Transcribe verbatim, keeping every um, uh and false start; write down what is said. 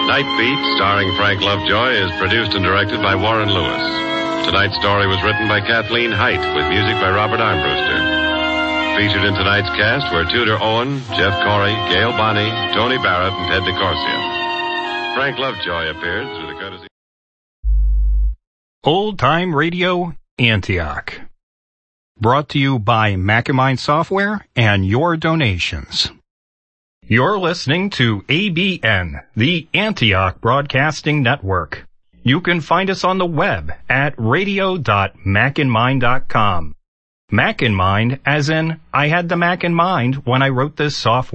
Night Beat, starring Frank Lovejoy, is produced and directed by Warren Lewis. Tonight's story was written by Kathleen Height, with music by Robert Armbruster. Featured in tonight's cast were Tudor Owen, Jeff Corey, Gail Bonney, Tony Barrett, and Ted DeCorsia. Frank Lovejoy appeared through the courtesy... Old Time Radio, Antioch. Brought to you by Macamind Software and your donations. You're listening to A B N, the Antioch Broadcasting Network. You can find us on the web at radio dot mac in mind dot com. Mac in mind, as in, I had the Mac in mind when I wrote this software.